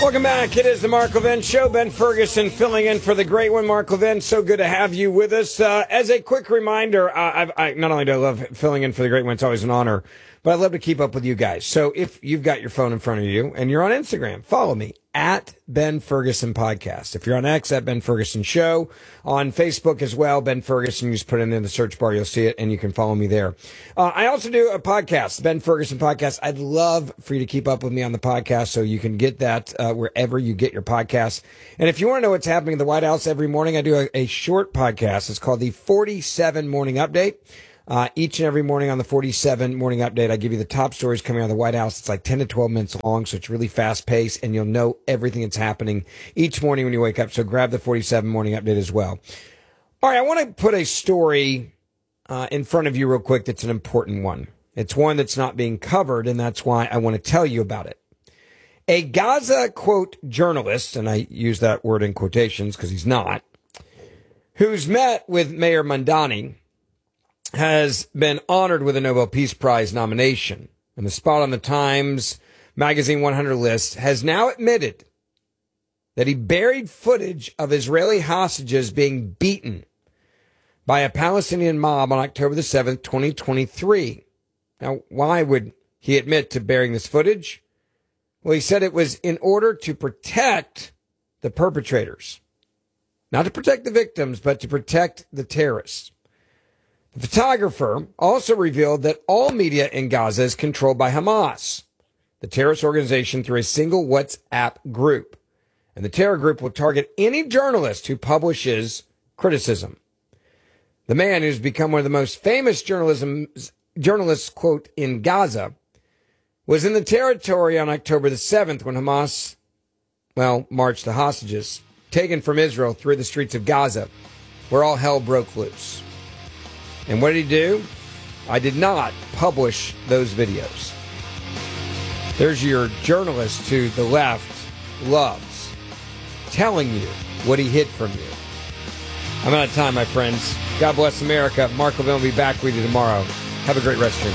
Welcome back. It is the Mark Levin Show. Ben Ferguson filling in for the great one, Mark Levin. So good to have you with us. As a quick reminder, I not only do I love filling in for the great one, it's always an honor, but I love to keep up with you guys. So if you've got your phone in front of you and you're on Instagram, follow me at Ben Ferguson Podcast. If you're on X, at Ben Ferguson Show. On Facebook as well, Ben Ferguson. You just put it in the search bar, you'll see it, and you can follow me there. I also do a podcast, Ben Ferguson Podcast. I'd love for you to keep up with me on the podcast so you can get that wherever you get your podcasts. And if you want to know what's happening in the White House every morning, I do a short podcast. It's called the 47 Morning Update. Each and every morning on the 47 Morning Update, I give you the top stories coming out of the White House. It's like 10 to 12 minutes long, so it's really fast paced, and you'll know everything that's happening each morning when you wake up. So grab the 47 Morning Update as well. All right, I want to put a story in front of you real quick that's an important one. It's one that's not being covered, and that's why I want to tell you about it. A Gaza, quote, journalist, and I use that word in quotations because he's not, who's met with Mayor Mamdani, has been honored with a Nobel Peace Prize nomination. And the spot on the Times Magazine 100 list has now admitted that he buried footage of Israeli hostages being beaten by a Palestinian mob on October the 7th, 2023. Now, why would he admit to burying this footage? Well, he said it was in order to protect the perpetrators. Not to protect the victims, but to protect the terrorists. The photographer also revealed that all media in Gaza is controlled by Hamas, the terrorist organization, through a single WhatsApp group. And the terror group will target any journalist who publishes criticism. The man who's become one of the most famous journalists, quote, in Gaza, was in the territory on October the 7th when Hamas, marched the hostages taken from Israel through the streets of Gaza, where all hell broke loose. And what did he do? I did not publish those videos. There's your journalist who the left loves telling you what he hid from you. I'm out of time, my friends. God bless America. Mark Levin will be back with you tomorrow. Have a great rest of your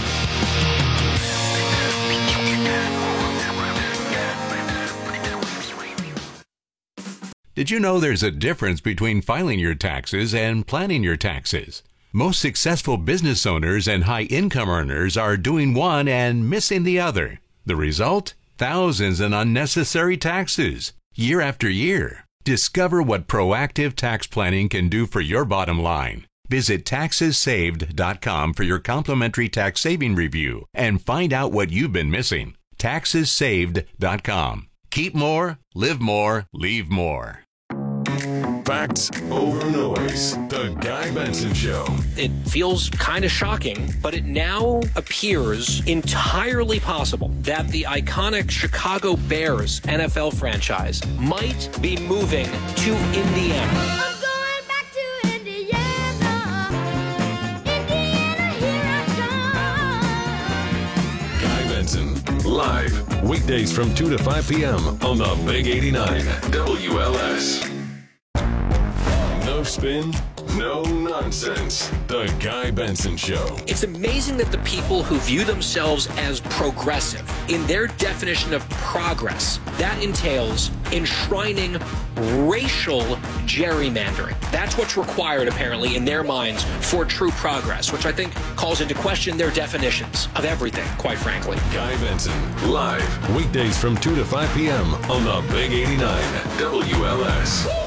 day. Did you know there's a difference between filing your taxes and planning your taxes? Most successful business owners and high-income earners are doing one and missing the other. The result? Thousands in unnecessary taxes, year after year. Discover what proactive tax planning can do for your bottom line. Visit TaxesSaved.com for your complimentary tax saving review and find out what you've been missing. TaxesSaved.com. Keep more, live more, leave more. Facts over noise. The Guy Benson Show. It feels kind of shocking, but it now appears entirely possible that the iconic Chicago Bears NFL franchise might be moving to Indiana. I'm going back to Indiana. Indiana, here I come. Guy Benson, live, weekdays from 2 to 5 p.m. on the Big 89 WLS. No spin, no nonsense. The Guy Benson Show. It's amazing that the people who view themselves as progressive, in their definition of progress, that entails enshrining racial gerrymandering. That's what's required, apparently, in their minds for true progress, which I think calls into question their definitions of everything, quite frankly. Guy Benson, live, weekdays from 2 to 5 p.m. on the Big 89 WLS.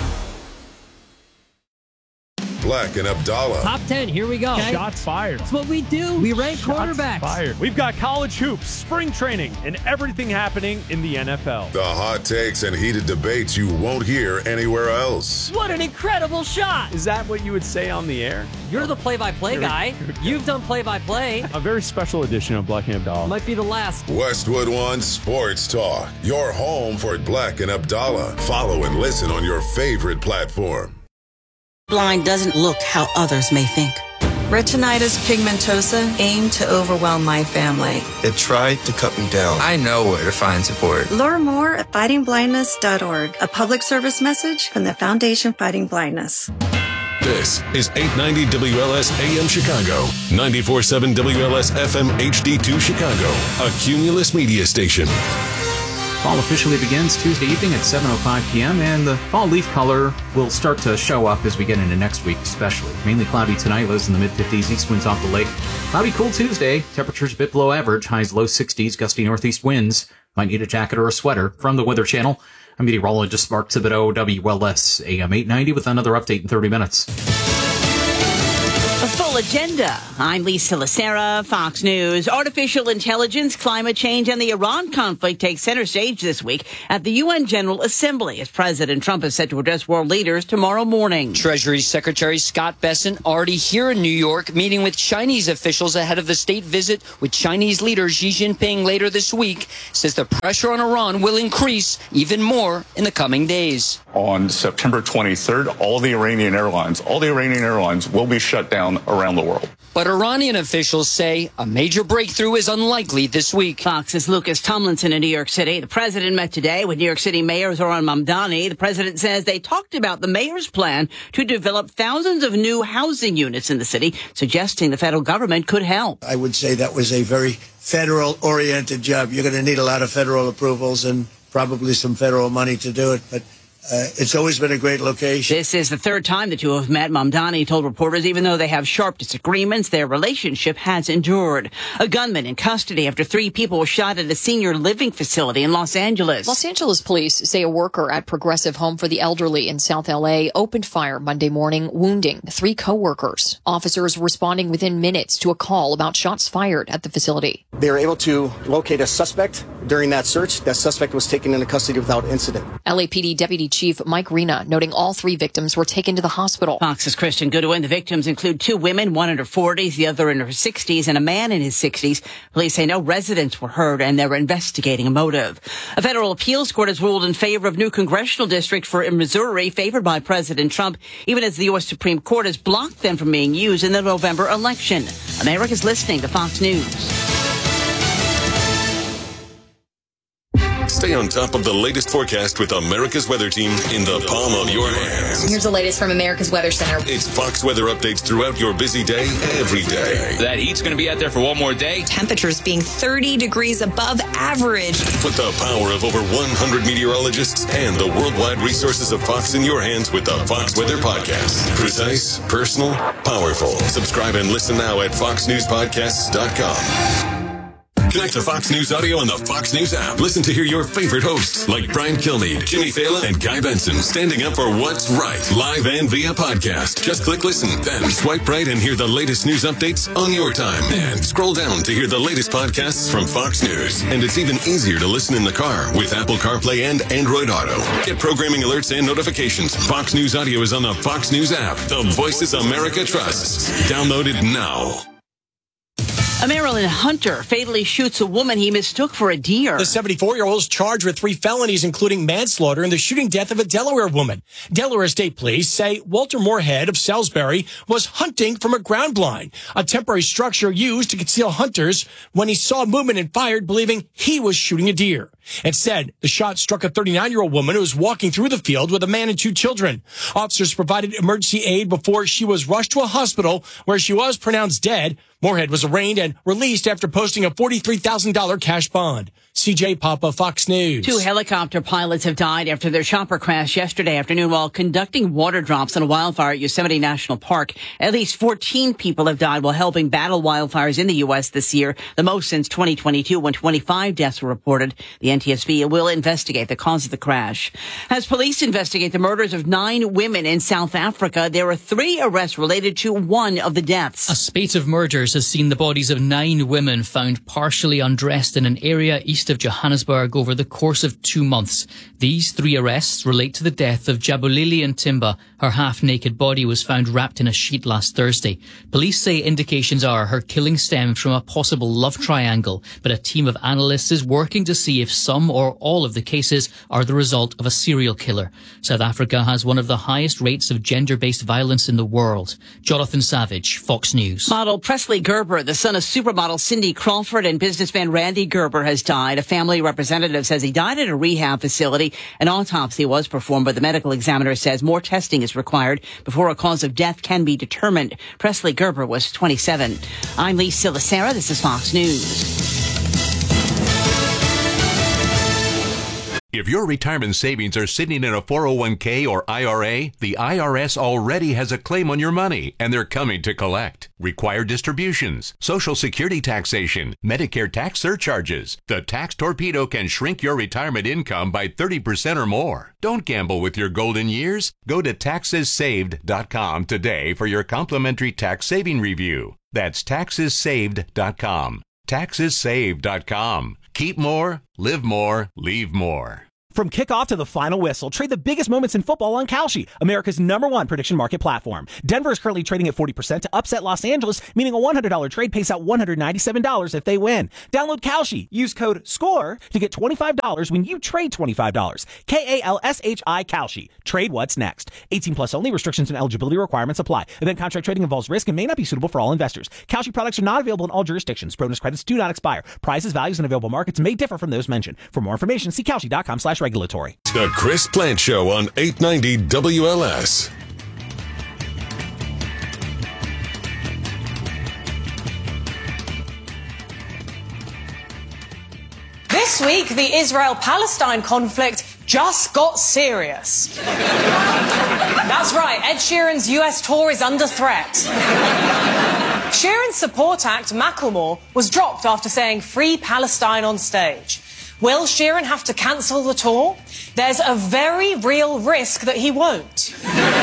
Black and Abdallah. Top 10, here we go. Okay. Shots fired. That's what we do. We rank quarterbacks. Fired. We've got college hoops, spring training, and everything happening in the NFL. The hot takes and heated debates you won't hear anywhere else. What an incredible shot. Is that what you would say on the air? You're the play-by-play guy. You've done play-by-play. A very special edition of Black and Abdallah. Might be the last. Westwood One Sports Talk. Your home for Black and Abdallah. Follow and listen on your favorite platform. Blind doesn't look how others may think. Retinitis pigmentosa aimed to overwhelm my family. It tried to cut me down. I know where to find support. Learn more at fightingblindness.org. A public service message from the Foundation Fighting Blindness. This is 890 WLS AM Chicago, 94.7 WLS FM HD2 Chicago, a Cumulus media station. Fall officially begins Tuesday evening at 7:05 p.m., and the fall leaf color will start to show up as we get into next week especially. Mainly cloudy tonight, lows in the mid-50s, east winds off the lake. Cloudy, cool Tuesday. Temperatures a bit below average, highs low 60s, gusty northeast winds. Might need a jacket or a sweater. From the Weather Channel, I'm meteorologist Mark Thibodeau, WLS AM 890 with another update in 30 minutes. A full agenda. I'm Lisa Lacera, Fox News. Artificial intelligence, climate change, and the Iran conflict take center stage this week at the UN General Assembly, as President Trump is set to address world leaders tomorrow morning. Treasury Secretary Scott Bessent already here in New York, meeting with Chinese officials ahead of the state visit with Chinese leader Xi Jinping later this week, says the pressure on Iran will increase even more in the coming days. On September 23rd, all the Iranian airlines will be shut down around the world. But Iranian officials say a major breakthrough is unlikely this week. Fox's Lucas Tomlinson in New York City. The president met today with New York City Mayor Zohran Mamdani. The president says they talked about the mayor's plan to develop thousands of new housing units in the city, suggesting the federal government could help. I would say that was a very federal-oriented job. You're going to need a lot of federal approvals and probably some federal money to do it, but it's always been a great location. This is the third time the two have met. Mamdani told reporters even though they have sharp disagreements, their relationship has endured. A gunman in custody after 3 people were shot at a senior living facility in Los Angeles. Los Angeles police say a worker at Progressive Home for the Elderly in South L.A. opened fire Monday morning, wounding 3 co-workers. Officers responding within minutes to a call about shots fired at the facility. They were able to locate a suspect during that search. That suspect was taken into custody without incident. LAPD Deputy Chief Mike Rena noting all 3 victims were taken to the hospital. Fox's Christian Goodwin. The victims include 2 women, one in her 40s, the other in her 60s, and a man in his 60s. Police say no residents were hurt, and they're investigating a motive. A federal appeals court has ruled in favor of new congressional district for Missouri, favored by President Trump, even as the U.S. Supreme Court has blocked them from being used in the November election. America's listening to Fox News. Stay on top of the latest forecast with America's Weather Team in the palm of your hands. Here's the latest from America's Weather Center. It's Fox weather updates throughout your busy day, every day. That heat's going to be out there for one more day. Temperatures being 30 degrees above average. Put the power of over 100 meteorologists and the worldwide resources of Fox in your hands with the Fox Weather Podcast. Precise, personal, powerful. Subscribe and listen now at foxnewspodcasts.com. Connect to Fox News Audio on the Fox News app. Listen to hear your favorite hosts like Brian Kilmeade, Jimmy Fallon, and Guy Benson standing up for what's right, live and via podcast. Just click listen, then swipe right and hear the latest news updates on your time. And scroll down to hear the latest podcasts from Fox News. And it's even easier to listen in the car with Apple CarPlay and Android Auto. Get programming alerts and notifications. Fox News Audio is on the Fox News app. The voices America trusts. Download it now. A Maryland hunter fatally shoots a woman he mistook for a deer. The 74-year-old is charged with 3 felonies, including manslaughter and the shooting death of a Delaware woman. Delaware State Police say Walter Moorhead of Salisbury was hunting from a ground blind, a temporary structure used to conceal hunters, when he saw movement and fired, believing he was shooting a deer. Instead, the shot struck a 39-year-old woman who was walking through the field with a man and 2 children. Officers provided emergency aid before she was rushed to a hospital where she was pronounced dead. Moorhead was arraigned and released after posting a $43,000 cash bond. CJ Papa, Fox News. 2 helicopter pilots have died after their chopper crashed yesterday afternoon while conducting water drops on a wildfire at Yosemite National Park. At least 14 people have died while helping battle wildfires in the U.S. this year, the most since 2022 when 25 deaths were reported. The NTSB will investigate the cause of the crash. As police investigate the murders of 9 women in South Africa, there are 3 arrests related to one of the deaths. A spate of murders has seen the bodies of 9 women found partially undressed in an area east of Johannesburg over the course of 2 months. These 3 arrests relate to the death of Jabulili Ntimba. Her half-naked body was found wrapped in a sheet last Thursday. Police say indications are her killing stemmed from a possible love triangle, but a team of analysts is working to see if some or all of the cases are the result of a serial killer. South Africa has one of the highest rates of gender-based violence in the world. Jonathan Savage, Fox News. Model Presley Gerber, the son of supermodel Cindy Crawford and businessman Randy Gerber, has died. A family representative says he died at a rehab facility. An autopsy was performed, but the medical examiner says more testing is required before a cause of death can be determined. Presley Gerber was 27. I'm Lisa Lacera. This is Fox News. If your retirement savings are sitting in a 401k or IRA, the IRS already has a claim on your money, and they're coming to collect. Required distributions, Social Security taxation, Medicare tax surcharges. The Tax Torpedo can shrink your retirement income by 30% or more. Don't gamble with your golden years. Go to taxessaved.com today for your complimentary tax saving review. That's taxessaved.com. Taxessaved.com. Keep more, live more, leave more. From kickoff to the final whistle, trade the biggest moments in football on Kalshi, America's #1 prediction market platform. Denver is currently trading at 40% to upset Los Angeles, meaning a $100 trade pays out $197 if they win. Download Kalshi. Use code SCORE to get $25 when you trade $25. KALSHI Kalshi. Trade what's next. 18 plus only. Restrictions and eligibility requirements apply. Event contract trading involves risk and may not be suitable for all investors. Kalshi products are not available in all jurisdictions. Bonus credits do not expire. Prices, values, and available markets may differ from those mentioned. For more information, see Kalshi.com/regulatory. The Chris Plant Show on 890 WLS. This week, the Israel-Palestine conflict just got serious. That's right, Ed Sheeran's US tour is under threat. Sheeran's support act, Macklemore, was dropped after saying "Free Palestine" on stage. Will Sheeran have to cancel the tour? There's a very real risk that he won't.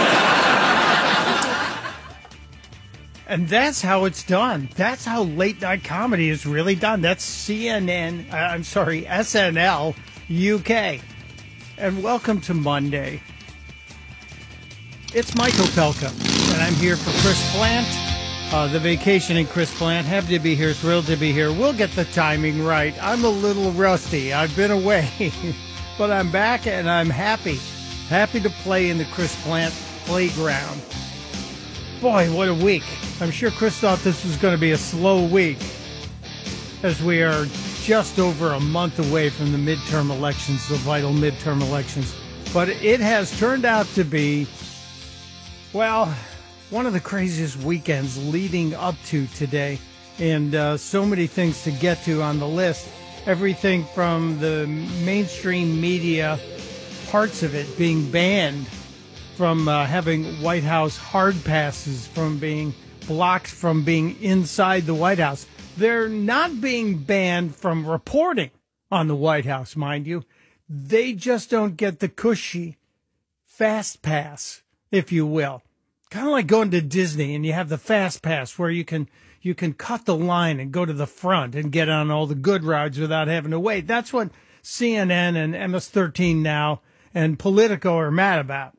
And that's how it's done. That's how late night comedy is really done. That's SNL UK. And welcome to Monday. It's Mike Opelka, and I'm here for Chris Plant. The vacationing Chris Plant. Happy to be here, thrilled to be here. We'll get the timing right. I'm a little rusty. I've been away, but I'm back and I'm happy. Happy to play in the Chris Plant playground. Boy, what a week. I'm sure Chris thought this was going to be a slow week, as we are just over a month away from the midterm elections, the vital midterm elections. But it has turned out to be, well, one of the craziest weekends leading up to today, and so many things to get to on the list. Everything from the mainstream media, parts of it being banned from having White House hard passes, from being blocked from being inside the White House. They're not being banned from reporting on the White House, mind you. They just don't get the cushy fast pass, if you will. Kind of like going to Disney and you have the fast pass where you can cut the line and go to the front and get on all the good rides without having to wait. That's what CNN and MS-13 now and Politico are mad about.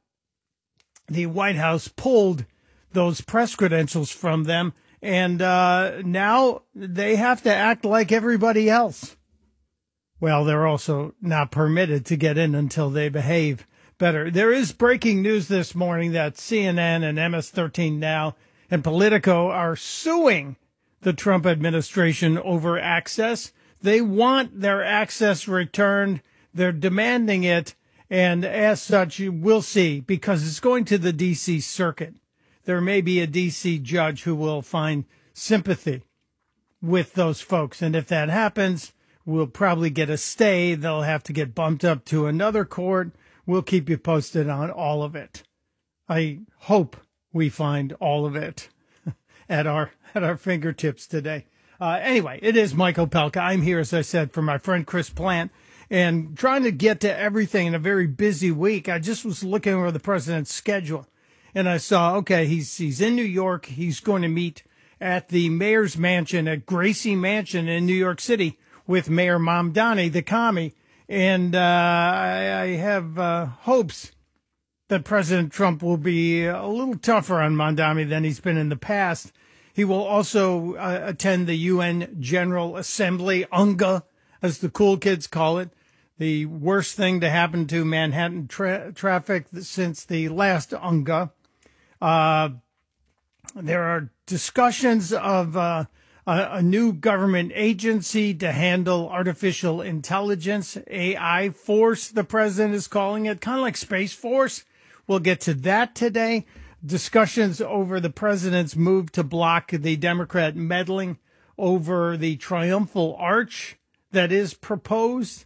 The White House pulled those press credentials from them, and now they have to act like everybody else. Well, they're also not permitted to get in until they behave better. There is breaking news this morning that CNN and MS-13 now and Politico are suing the Trump administration over access. They want their access returned. They're demanding it. And as such, we'll see, because it's going to the D.C. circuit. There may be a D.C. judge who will find sympathy with those folks. And if that happens, we'll probably get a stay. They'll have to get bumped up to another court. We'll keep you posted on all of it. I hope we find all of it at our fingertips today. Anyway, it is Mike Opelka. I'm here, as I said, for my friend Chris Plant, and trying to get to everything in a very busy week. I just was looking over the president's schedule, and I saw, okay, he's in New York. He's going to meet at the mayor's mansion at Gracie Mansion in New York City with Mayor Mamdani, the commie. And I have hopes that President Trump will be a little tougher on Mamdani than he's been in the past. He will also attend the UN General Assembly, UNGA, as the cool kids call it, the worst thing to happen to Manhattan traffic since the last UNGA. There are discussions of a new government agency to handle artificial intelligence, AI Force, the president is calling it, kind of like Space Force. We'll get to that today. Discussions over the president's move to block the Democrat meddling over the triumphal arch that is proposed.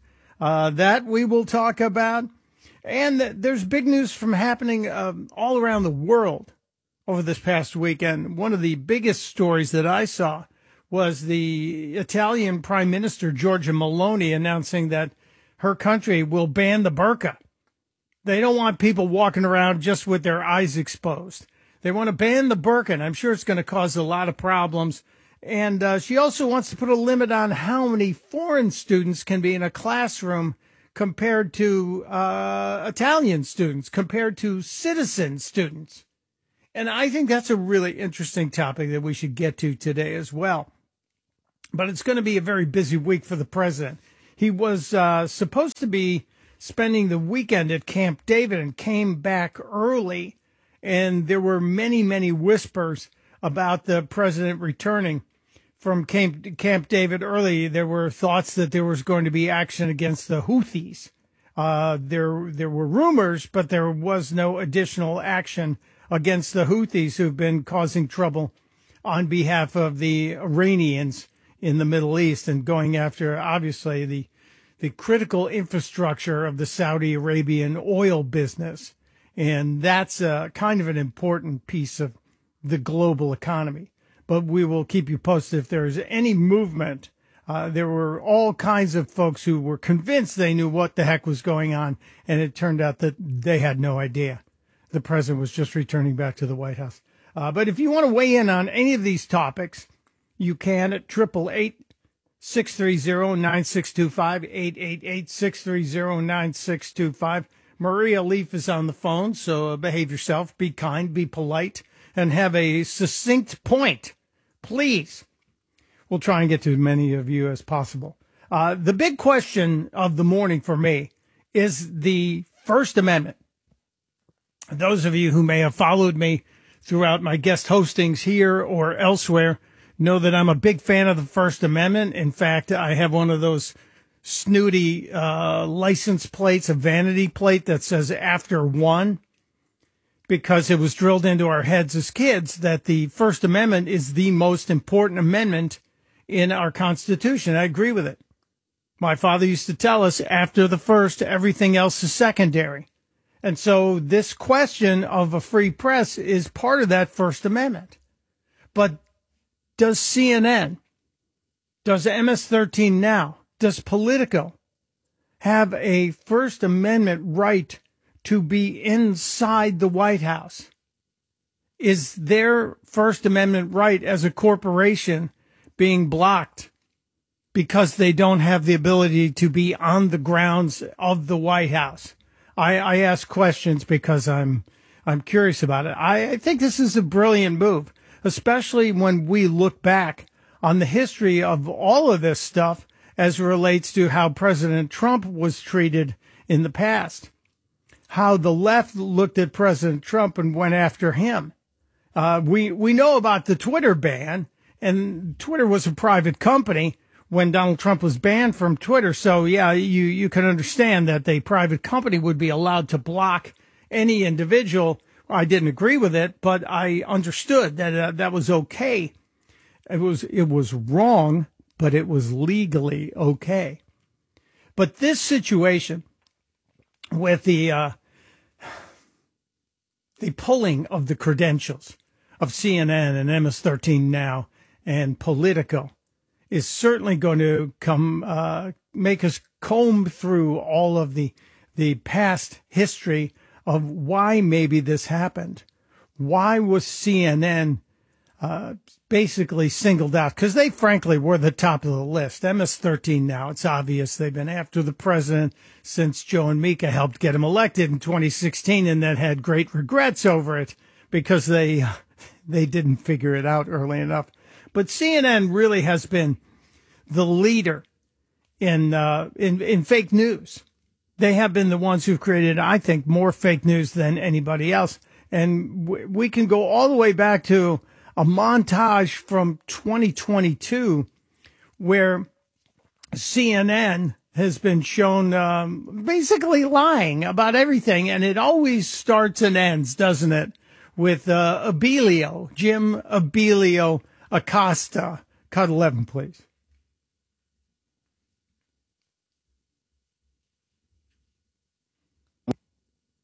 That we will talk about. And there's big news from happening all around the world over this past weekend. One of the biggest stories that I saw was the Italian Prime Minister, Giorgia Meloni, announcing that her country will ban the burqa. They don't want people walking around just with their eyes exposed. They want to ban the burqa, and I'm sure it's going to cause a lot of problems. And she also wants to put a limit on how many foreign students can be in a classroom compared to Italian students, compared to citizen students. And I think that's a really interesting topic that we should get to today as well. But it's going to be a very busy week for the president. He was supposed to be spending the weekend at Camp David and came back early. And there were many, many whispers about the president returning from Camp David early. There were thoughts that there was going to be action against the Houthis. There were rumors, but there was no additional action against the Houthis, who've been causing trouble on behalf of the Iranians in the Middle East and going after, obviously, the critical infrastructure of the Saudi Arabian oil business. And that's kind of an important piece of the global economy. But we will keep you posted if there is any movement. There were all kinds of folks who were convinced they knew what the heck was going on, and it turned out that they had no idea. The president was just returning back to the White House. But if you want to weigh in on any of these topics, you can at 888-630-9625, 888-630-9625. Maria Leaf is on the phone, so behave yourself, be kind, be polite, and have a succinct point, please. We'll try and get to as many of you as possible. The big question of the morning for me is the First Amendment. Those of you who may have followed me throughout my guest hostings here or elsewhere know that I'm a big fan of the First Amendment. In fact, I have one of those snooty license plates, a vanity plate that says after one, because it was drilled into our heads as kids that the First Amendment is the most important amendment in our Constitution. I agree with it. My father used to tell us after the first, everything else is secondary. And so this question of a free press is part of that First Amendment. But does CNN, does MS-13 Now, does Politico have a First Amendment right to be inside the White House? Is their First Amendment right as a corporation being blocked because they don't have the ability to be on the grounds of the White House? I ask questions because I'm curious about it. I think this is a brilliant move, especially when we look back on the history of all of this stuff as it relates to how President Trump was treated in the past, how the left looked at President Trump and went after him. We know about the Twitter ban, and Twitter was a private company when Donald Trump was banned from Twitter. So, yeah, you can understand that the private company would be allowed to block any individual. I didn't agree with it, but I understood that that was okay. It was wrong, but it was legally okay. But this situation with the pulling of the credentials of CNN and MS-13 Now and Politico is certainly going to make us comb through all of the past history of why maybe this happened. Why was CNN basically singled out? Because they frankly were the top of the list. MS-13 Now, it's obvious they've been after the president since Joe and Mika helped get him elected in 2016 and then had great regrets over it because they didn't figure it out early enough. But CNN really has been the leader in fake news. They have been the ones who've created, I think, more fake news than anybody else. And we can go all the way back to a montage from 2022 where CNN has been shown basically lying about everything. And it always starts and ends, doesn't it, with Abelio, Jim Abelio Acosta. Cut 11, please.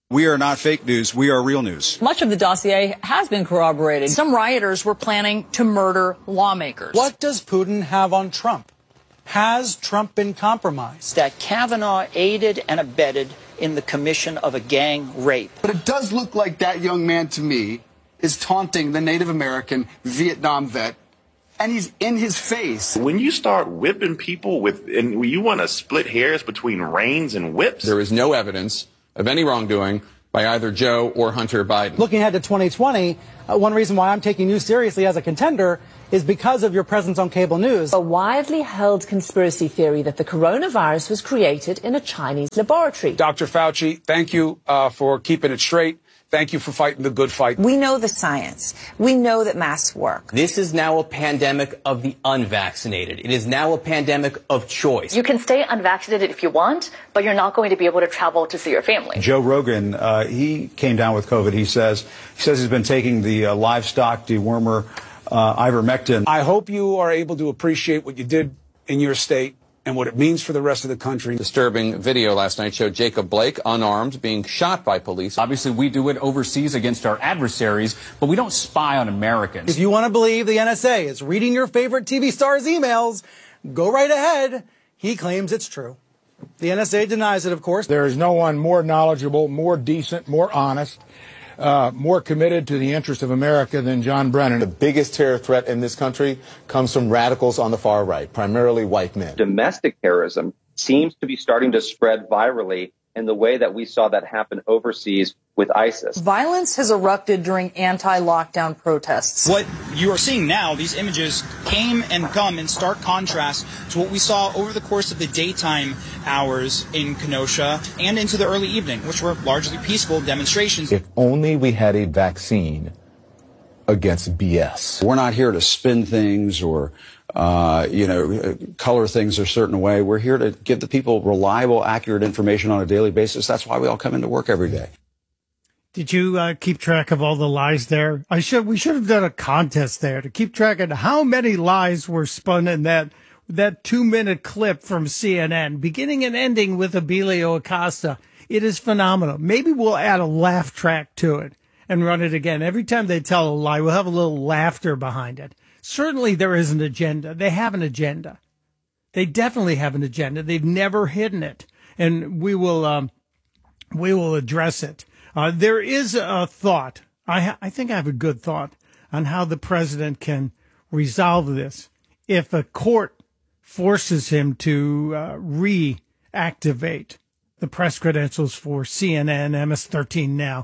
We are not fake news. We are real news. Much of the dossier has been corroborated. Some rioters were planning to murder lawmakers. What does Putin have on Trump? Has Trump been compromised? That Kavanaugh aided and abetted in the commission of a gang rape. But it does look like that young man to me is taunting the Native American Vietnam vet, and he's in his face. When you start whipping people and you want to split hairs between reins and whips. There is no evidence of any wrongdoing by either Joe or Hunter Biden. Looking ahead to 2020, one reason why I'm taking you seriously as a contender is because of your presence on cable news. A widely held conspiracy theory that the coronavirus was created in a Chinese laboratory. Dr. Fauci, thank you for keeping it straight. Thank you for fighting the good fight. We know the science. We know that masks work. This is now a pandemic of the unvaccinated. It is now a pandemic of choice. You can stay unvaccinated if you want, but you're not going to be able to travel to see your family. Joe Rogan, he came down with COVID. He says he's been taking the livestock dewormer ivermectin. I hope you are able to appreciate what you did in your state and what it means for the rest of the country. Disturbing video last night showed Jacob Blake, unarmed, being shot by police. Obviously, we do it overseas against our adversaries, but we don't spy on Americans. If you want to believe the NSA is reading your favorite TV star's emails, go right ahead. He claims it's true. The NSA denies it, of course. There is no one more knowledgeable, more decent, more honest, more committed to the interest of America than John Brennan. The biggest terror threat in this country comes from radicals on the far right, primarily white men. Domestic terrorism seems to be starting to spread virally in the way that we saw that happen overseas with ISIS. Violence has erupted during anti-lockdown protests. What you are seeing now, these images came and come in stark contrast to what we saw over the course of the daytime hours in Kenosha and into the early evening, which were largely peaceful demonstrations. If only we had a vaccine against BS. We're not here to spin things or color things a certain way. We're here to give the people reliable, accurate information on a daily basis. That's why we all come into work every day. Did you keep track of all the lies there? We should have done a contest there to keep track of how many lies were spun in that 2-minute clip from CNN, beginning and ending with Abilio Acosta. It is phenomenal. Maybe we'll add a laugh track to it and run it again. Every time they tell a lie, we'll have a little laughter behind it. Certainly there is an agenda. They have an agenda. They definitely have an agenda. They've never hidden it. And we will address it. There is a thought. I think I have a good thought on how the president can resolve this. If a court forces him to reactivate the press credentials for CNN, MS-13 Now,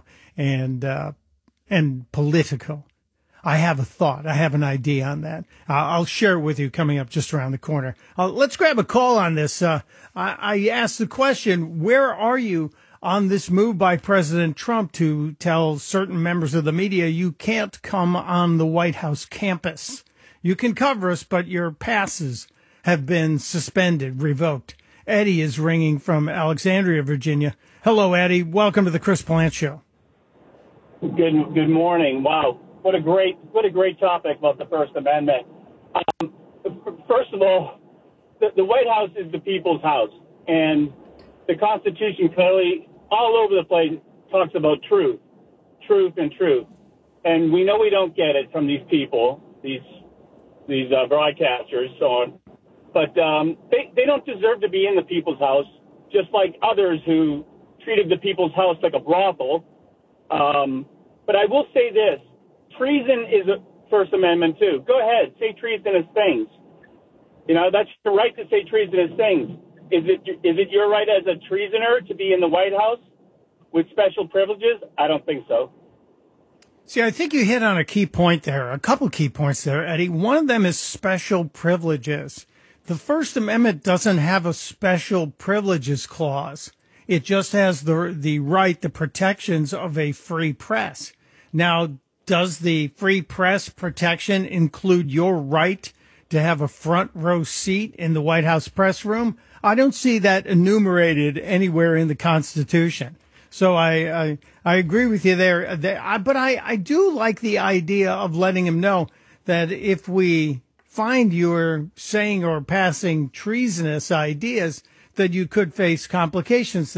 and Politico. I have a thought. I have an idea on that. I'll share it with you coming up just around the corner. Let's grab a call on this. I asked the question, where are you on this move by President Trump to tell certain members of the media you can't come on the White House campus? You can cover us, but your passes have been suspended, revoked. Eddie is ringing from Alexandria, Virginia. Hello, Eddie. Welcome to the Chris Plante Show. Good morning. Wow. What a great topic about the First Amendment. First of all, the White House is the people's house, and the Constitution clearly, all over the place, talks about truth, and truth. And we know we don't get it from these people, these broadcasters, so on. But they don't deserve to be in the people's house, just like others who treated the people's house like a brothel. But I will say this. Treason is a First Amendment, too. Go ahead. Say treasonous things. That's your right to say treasonous things. Is it your right as a treasoner to be in the White House with special privileges? I don't think so. See, I think you hit on a key point there, a couple key points there, Eddie. One of them is special privileges. The First Amendment doesn't have a special privileges clause. It just has the right, the protections of a free press. Now, does the free press protection include your right to have a front row seat in the White House press room? I don't see that enumerated anywhere in the Constitution. So I agree with you there. But I do like the idea of letting him know that if we find you're saying or passing treasonous ideas, that you could face complications there.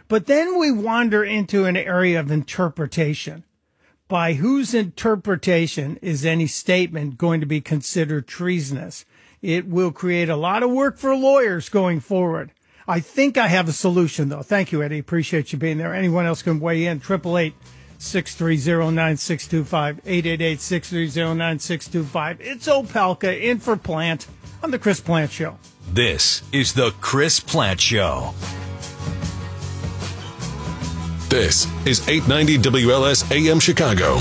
But then we wander into an area of interpretation. By whose interpretation is any statement going to be considered treasonous? It will create a lot of work for lawyers going forward. I think I have a solution, though. Thank you, Eddie. Appreciate you being there. Anyone else can weigh in. 888-630-9625. 888-630-9625. It's Opelka in for Plant on The Chris Plant Show. This is The Chris Plant Show. This is 890 WLS AM Chicago.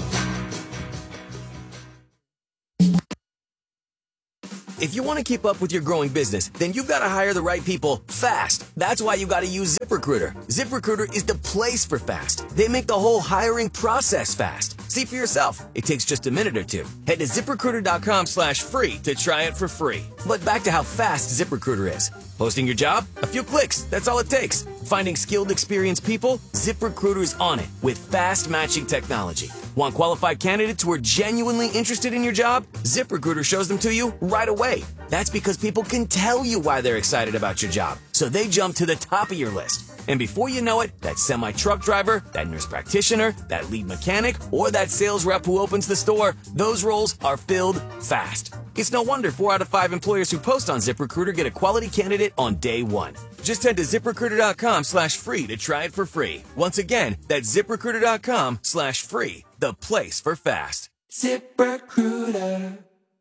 If you want to keep up with your growing business, then you've got to hire the right people fast. That's why you got to use ZipRecruiter. ZipRecruiter is the place for fast. They make the whole hiring process fast. See for yourself. It takes just a minute or two. Head to ZipRecruiter.com/free to try it for free. But back to how fast ZipRecruiter is. Posting your job? A few clicks. That's all it takes. Finding skilled, experienced people? ZipRecruiter's on it with fast matching technology. Want qualified candidates who are genuinely interested in your job? ZipRecruiter shows them to you right away. That's because people can tell you why they're excited about your job, so they jump to the top of your list. And before you know it, that semi-truck driver, that nurse practitioner, that lead mechanic, or that sales rep who opens the store, those roles are filled fast. It's no wonder 4 out of 5 employers who post on ZipRecruiter get a quality candidate on day one. Just head to ZipRecruiter.com/free to try it for free. Once again, that's ZipRecruiter.com/free, the place for fast. ZipRecruiter.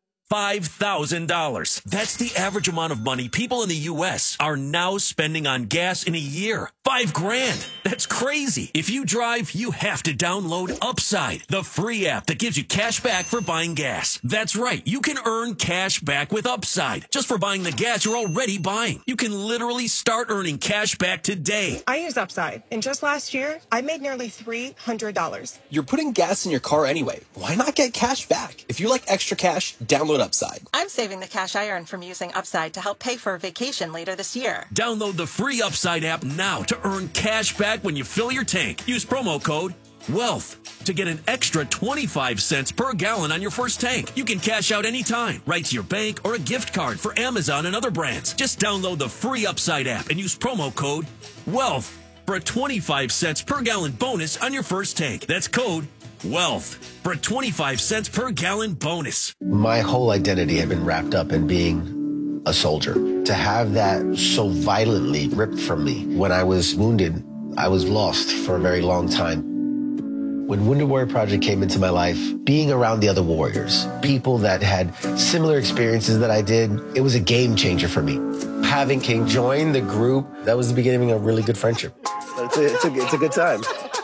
$5,000. That's the average amount of money people in the U.S. are now spending on gas in a year. $5,000. That's crazy. If you drive, you have to download Upside, the free app that gives you cash back for buying gas. That's right. You can earn cash back with Upside just for buying the gas you're already buying. You can literally start earning cash back today. I use Upside, and just last year, I made nearly $300. You're putting gas in your car anyway. Why not get cash back? If you like extra cash, download Upside. I'm saving the cash I earn from using Upside to help pay for a vacation later this year. Download the free Upside app now to earn cash back when you fill your tank. Use promo code WEALTH to get an extra 25 cents per gallon on your first tank. You can cash out anytime, right to your bank or a gift card for Amazon and other brands. Just download the free Upside app and use promo code WEALTH for a 25 cents per gallon bonus on your first tank. That's code WEALTH for a 25 cents per gallon bonus. My whole identity had been wrapped up in being a soldier. To have that so violently ripped from me when I was wounded, I was lost for a very long time. When Wounded Warrior Project came into my life, being around the other warriors, people that had similar experiences that I did, it was a game changer for me. Having King join the group, that was the beginning of a really good friendship. It's a good time.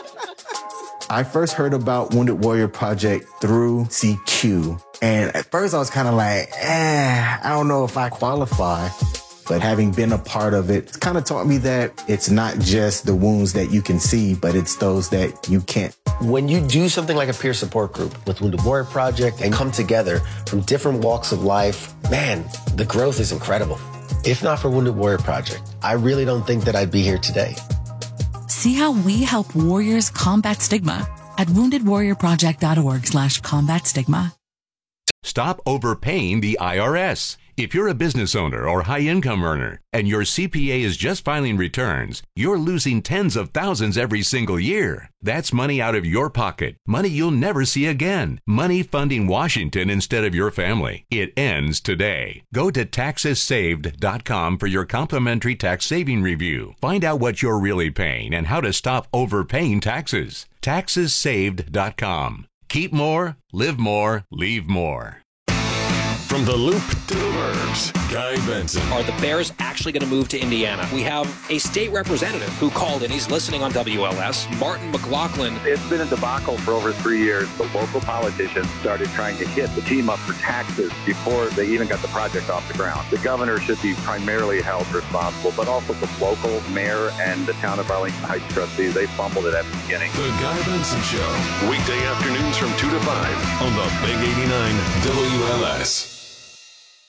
I first heard about Wounded Warrior Project through CQ. And at first I was kind of like, I don't know if I qualify. But having been a part of it, it's kind of taught me that it's not just the wounds that you can see, but it's those that you can't. When you do something like a peer support group with Wounded Warrior Project and come together from different walks of life, man, the growth is incredible. If not for Wounded Warrior Project, I really don't think that I'd be here today. See how we help warriors combat stigma at woundedwarriorproject.org/combat stigma. Stop overpaying the IRS. If you're a business owner or high-income earner and your CPA is just filing returns, you're losing tens of thousands every single year. That's money out of your pocket, money you'll never see again, money funding Washington instead of your family. It ends today. Go to taxessaved.com for your complimentary tax saving review. Find out what you're really paying and how to stop overpaying taxes. Taxessaved.com. Keep more, live more, leave more. From the Loop to the Burbs, Guy Benson. Are the Bears actually going to move to Indiana? We have a state representative who called in. He's listening on WLS, Martin McLaughlin. It's been a debacle for over 3 years. The local politicians started trying to hit the team up for taxes before they even got the project off the ground. The governor should be primarily held responsible, but also the local mayor and the town of Arlington Heights trustees. They fumbled it at the beginning. The Guy Benson Show, weekday afternoons from 2 to 5 on the Big 89 WLS.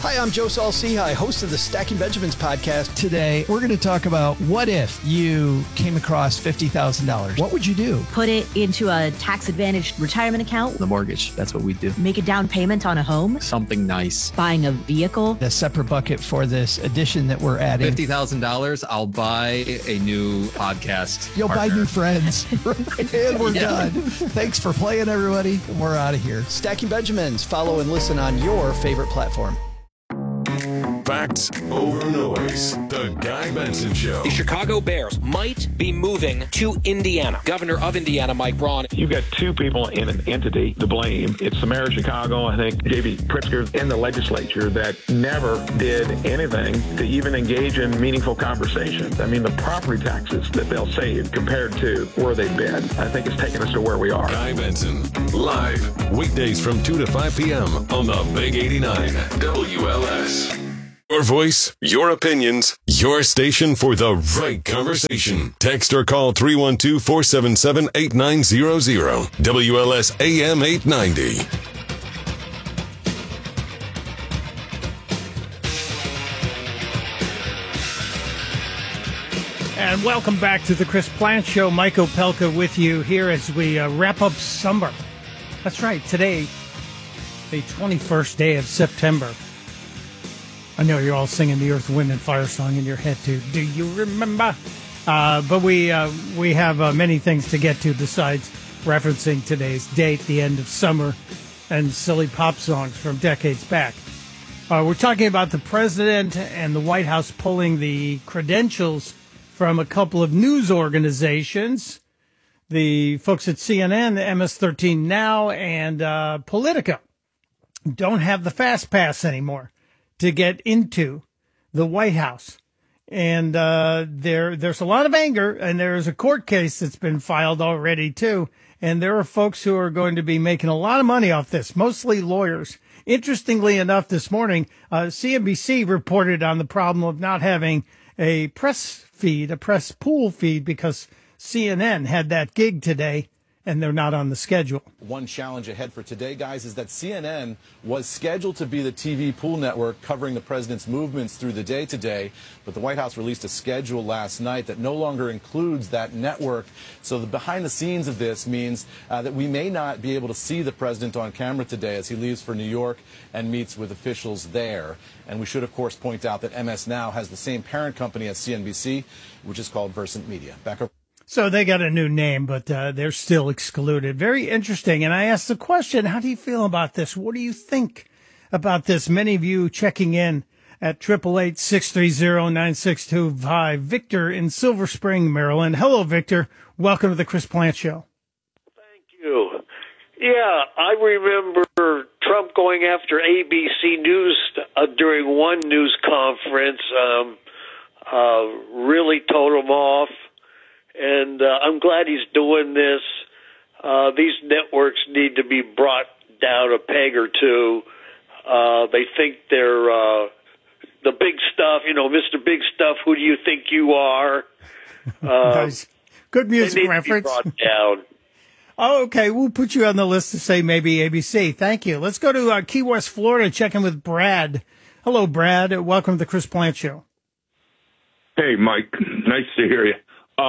Hi, I'm Joe Saul-Sehy, host of the Stacking Benjamins podcast. Today, we're going to talk about what if you came across $50,000. What would you do? Put it into a tax-advantaged retirement account. The mortgage. That's what we do. Make a down payment on a home. Something nice. Buying a vehicle. A separate bucket for this addition that we're adding. $50,000, I'll buy a new podcast. You'll partner. buy new friends. And we're done. Thanks for playing, everybody. We're out of here. Stacking Benjamins. Follow and listen on your favorite platform. Facts over noise. The Guy Benson Show. The Chicago Bears might be moving to Indiana. Governor of Indiana, Mike Braun. You've got two people in an entity to blame. It's the mayor of Chicago, I think, J.B. Pritzker, and the legislature that never did anything to even engage in meaningful conversations. I mean, the property taxes that they'll save compared to where they've been, I think it's taken us to where we are. Guy Benson, live, weekdays from 2 to 5 p.m. on the Big 89 WLS. Your voice, your opinions, your station for the right conversation. Text or call 312-477-8900. WLS AM 890. And welcome back to the Chris Plante Show. Mike Opelka with you here as we wrap up summer. That's right, today, the 21st day of September. I know you're all singing the Earth, Wind, and Fire song in your head, too. Do you remember? But we have many things to get to besides referencing today's date, the end of summer, and silly pop songs from decades back. We're talking about the president and the White House pulling the credentials from a couple of news organizations, the folks at CNN, MS-13 Now, and Politico. Don't have the fast pass anymore to get into the White House. And there's a lot of anger, and there's a court case that's been filed already, too. And there are folks who are going to be making a lot of money off this, mostly lawyers. Interestingly enough, this morning, CNBC reported on the problem of not having a press feed, a press pool feed, because CNN had that gig today, and they're not on the schedule. One challenge ahead for today, guys, is that CNN was scheduled to be the TV pool network covering the president's movements through the day today, but the White House released a schedule last night that no longer includes that network. So the behind the scenes of this means that we may not be able to see the president on camera today as he leaves for New York and meets with officials there. And we should, of course, point out that MS Now has the same parent company as CNBC, which is called Versant Media. Back up. So they got a new name, but they're still excluded. Very interesting. And I asked the question, how do you feel about this? What do you think about this? Many of you checking in at 888-630-9625. Victor in Silver Spring, Maryland. Hello, Victor. Welcome to the Chris Plante Show. Thank you. Yeah, I remember Trump going after ABC News during one news conference, really told him off. And I'm glad he's doing this. These networks need to be brought down a peg or two. They think they're the big stuff, Mr. Big Stuff, who do you think you are? Nice. Good music reference. Brought down. Oh, okay. We'll put you on the list to say maybe ABC. Thank you. Let's go to Key West, Florida, check in with Brad. Hello, Brad. Welcome to the Chris Plante Show. Hey, Mike. Nice to hear you.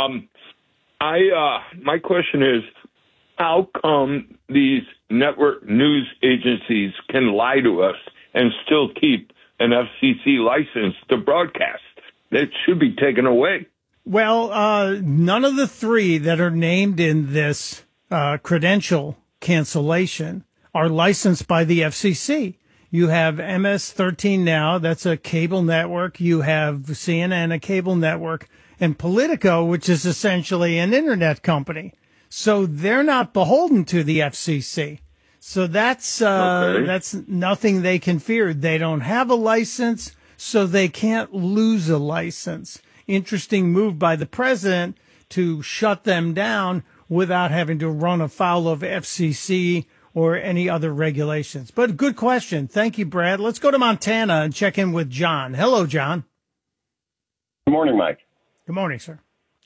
My question is, how come these network news agencies can lie to us and still keep an FCC license to broadcast? That should be taken away. Well, none of the three that are named in this credential cancellation are licensed by the FCC. You have MS-13 Now, that's a cable network. You have CNN, a cable network, and Politico, which is essentially an internet company. So they're not beholden to the FCC. So that's nothing they can fear. They don't have a license, so they can't lose a license. Interesting move by the president to shut them down without having to run afoul of FCC or any other regulations. But good question. Thank you, Brad. Let's go to Montana and check in with John. Hello, John. Good morning, Mike. Good morning, sir.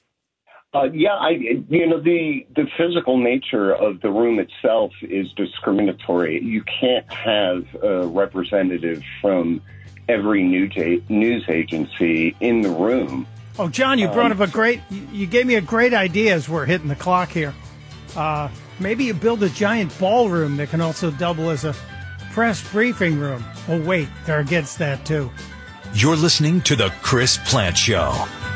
The physical nature of the room itself is discriminatory. You can't have a representative from every news agency in the room. Oh, John, you brought up you gave me a great idea as we're hitting the clock here. Maybe you build a giant ballroom that can also double as a press briefing room. Oh, wait, they're against that, too. You're listening to The Chris Plante Show.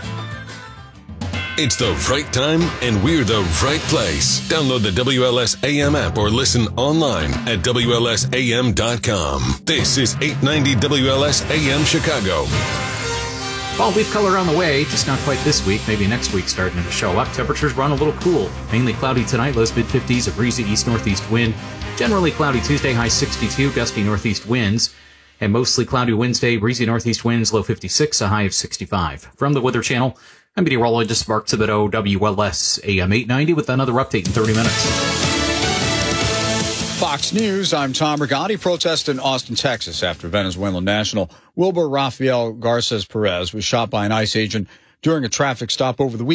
It's the right time, and we're the right place. Download the WLS AM app or listen online at WLSAM.com. This is 890 WLS AM Chicago. Fall leaf color on the way, just not quite this week. Maybe next week starting to show up. Temperatures run a little cool. Mainly cloudy tonight, lows mid-50s, a breezy east-northeast wind. Generally cloudy Tuesday, high 62, gusty northeast winds. And mostly cloudy Wednesday, breezy northeast winds, low 56, a high of 65. From the Weather Channel, I'm meteorologist Mark Thibodeau, WLS AM 890 with another update in 30 minutes. Fox News, I'm Tom Rigotti. Protest in Austin, Texas after Venezuelan national Wilber Rafael Garces Perez was shot by an ICE agent during a traffic stop over the weekend.